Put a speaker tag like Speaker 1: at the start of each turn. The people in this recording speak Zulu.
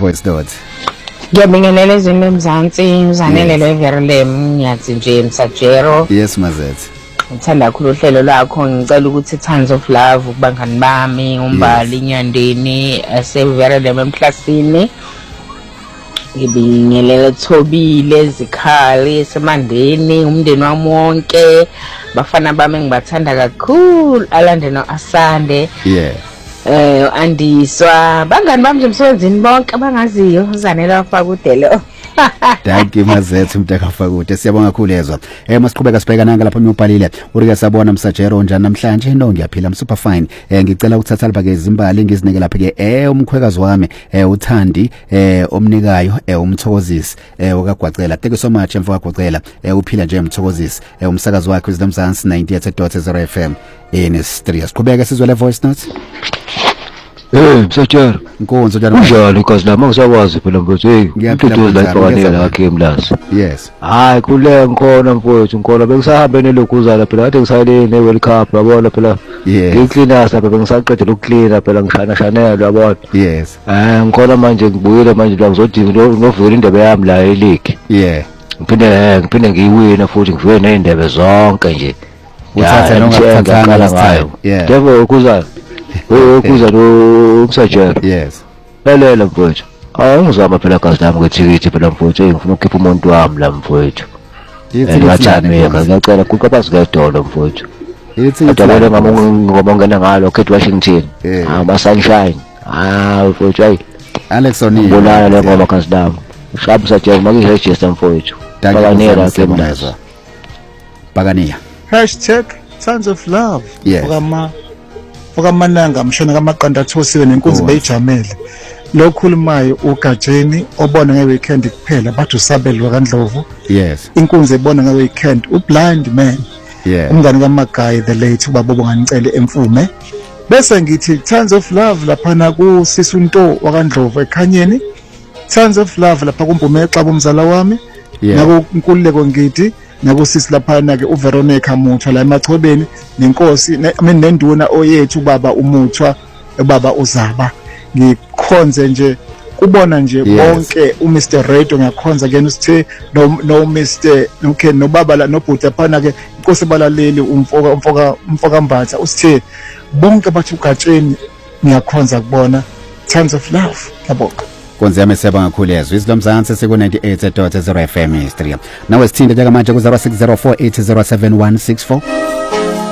Speaker 1: voice note.
Speaker 2: Ngiyabingelela izimo eMzansi, uzanele leverlem ngiyathi nje Msajero.
Speaker 1: Yes Mazethe.
Speaker 2: Ngithanda kakhulu uhlelo lwakho, ngicela ukuthi Tons of Love kubangani bami, uMbali Nyandeni, severlem emhlasini. Ngibingelela Thobile Zikhali Semandeni, umndeni wami wonke, bafana bami ngibathanda kakhulu, alande no Asande.
Speaker 1: Yeah.
Speaker 2: Andiswa bangani bami nje emsebenzini bonke abangaziyo uzanela wafaka udelo.
Speaker 1: Thank you Mazethe umntaka kude siyabonga kakhulu ezwa. Masiqhubeka sibheka nanga lapha umubhalile urike sabona Msajero njani namhlanje no ngiyaphila super fine. Ngicela ukuthatha lapha ke izimbali ngizinike lapha ke umkhwekazi wami uThandi omnikayo umthokozisi okagwacela. Thank you so much mfowethu gwacela uphila nje umthokozisi umsakazi wakhe uZamzansi 98.0 FM in3. Siqhubeka sizwe le voice notes.
Speaker 3: Msajero
Speaker 1: Nkonzo njani
Speaker 3: unjani ukazi lama ngisakwazi phela mfowethu impilo la ifanele lakhe emlazi.
Speaker 1: Yes.
Speaker 3: Hayi kule ngkhona mfowethu ngkhona bengisahambe nelokuzana phela kade ngisayile ne World Cup yabona phela ngicleaners lapha bengisaqedela ukucleana phela ngishana shanelwa yabona.
Speaker 1: Yes.
Speaker 3: Ngkhona manje ngibuyile manje la ngizodinga novula indebe yami la e-league.
Speaker 1: Yeah.
Speaker 3: Ngiphinde ngiyiwina futhi ngivuke nezindebe zonke nje.
Speaker 1: Uthatha noma ukuthatha ngayo. Yeah.
Speaker 3: Devo ukuzana ukuza lo Msajero.
Speaker 1: Yes.
Speaker 3: Lalela mfowethu. Ngizama phela kazi lami kwethikithi phela mfowethu ngifuna ukukhipha umuntu wami la mfowethu. Ngiyacela ngiyacela kuqabazi ngedolo mfowethu. Adabele ngoba ngena ngalo Kate Washington. Ama sunshine. Mfowethu hayi.
Speaker 1: Alex O'Neil.
Speaker 3: Ngibulala le ngoba kazi lami. Shabu Msajero makiregister mfowethu.
Speaker 1: Bakanira ke mnazo. Bakania.
Speaker 4: #Tons of Love.
Speaker 1: Yeah.
Speaker 4: Okamananga mshona kamaqanda athosiwe nenkunzi beyijamele lo khulumayo uGajeni obona ngeweekend kuphela bathi usabelwa kaNdlovu.
Speaker 1: Yes.
Speaker 4: Inkunzi ebona ngeweekend uBlind Man.
Speaker 1: Yeah.
Speaker 4: Umngane kaMagayi the late ubaba bonganicele emfume bese ngithi Tons of Love lapha na ku Sisunto wakaNdlovu ekhanyeni. Tons of Love lapha kumbume exaba umzala wami nako Nkululeko Ngidi nakusisi laphana ke uVeronica Muthwa la emachobeni nenkosi nenduna oyethu baba umuthwa baba uzaba ngikhonze nje kubona nje bonke uMr Radio ngiyakhonza ke usithe no Mr okay no baba la nobhuti laphana ke inkosi balaleli umfoka Mbatha usithe bonke bathi uGatsheni ngiyakhonza kubona Tons of Love yabonga.
Speaker 1: Konzi yami siyabonga kakhulu ezwe iZamzansi siku 98.0 FM history. Nawe sithinde nje manje ku 0604807164.